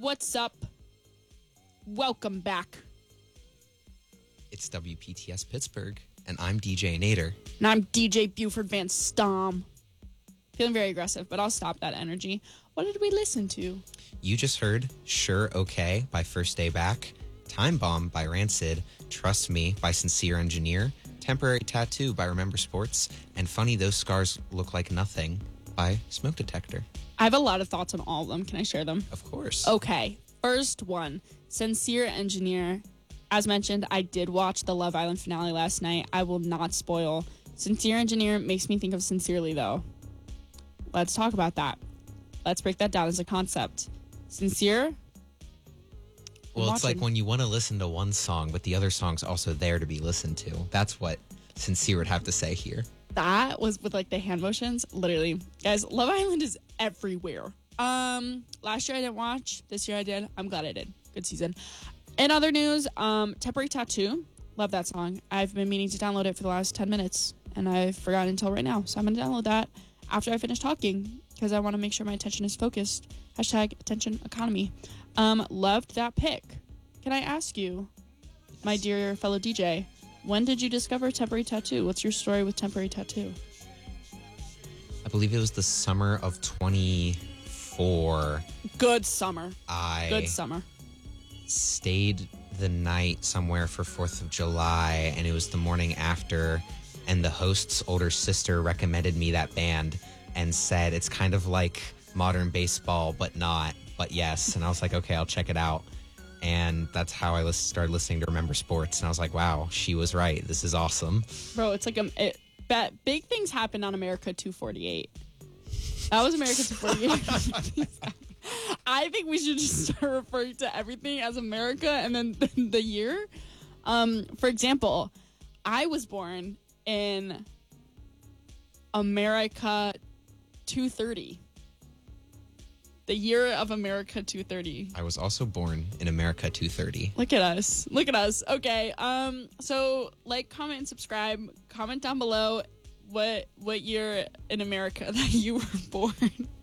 What's up? Welcome back. It's WPTS Pittsburgh, and I'm DJ Nader. And I'm DJ Buford Van Stom. Feeling very aggressive, but I'll stop that energy. What did we listen to? You just heard Sure Okay by First Day Back, Time Bomb by Rancid, Trust Me by Sincere Engineer, Temporary Tattoo by Remember Sports, and Funny Those Scars Look Like Nothing by Smoke Detector. I have a lot of thoughts on all of them. Can I share them? Of course. Okay. First one, Sincere Engineer. As mentioned, I did watch the Love Island finale last night. I will not spoil. Sincere Engineer makes me think of Sincerely, though. Let's talk about that. Let's break that down as a concept. Sincere? Well, it's like when you want to listen to one song, but the other song's also there to be listened to. That's what Sincere would have to say here. That was with like the hand motions. Literally. Guys, Love Island is everywhere. Last year I didn't watch. This year I did. I'm glad I did. Good season. In other news, Temporary Tattoo. Love that song. I've been meaning to download it for the last 10 minutes, and I've forgotten until right now. So I'm going to download that after I finish talking, because I want to make sure my attention is focused. Hashtag attention economy. Loved that pick. Can I ask you, my dear fellow DJ, when did you discover Temporary Tattoo? What's your story with Temporary Tattoo? I believe it was the summer of 24. Good summer. Good summer. Stayed the night somewhere for 4th of July, and it was the morning after, and the host's older sister recommended me that band and said it's kind of like modern baseball, but not, but yes. And I was like, okay, I'll check it out. And that's how I started listening to Remember Sports, and I was like, wow, she was right. This is awesome. Bro, it's like big things happened on America 248. That was America 248. I think we should just start referring to everything as America and then the year. For example, I was born in America 230. The year of America 230. I was also born in America 230. Look at us. Look at us. Okay. So like, comment, and subscribe. Comment down below what year in America that you were born.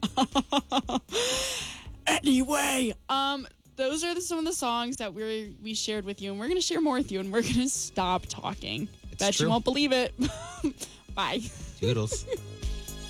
Anyway, those are some of the songs that we shared with you, and we're gonna share more with you, and we're gonna stop talking. Bet you won't believe it. Bye. Toodles.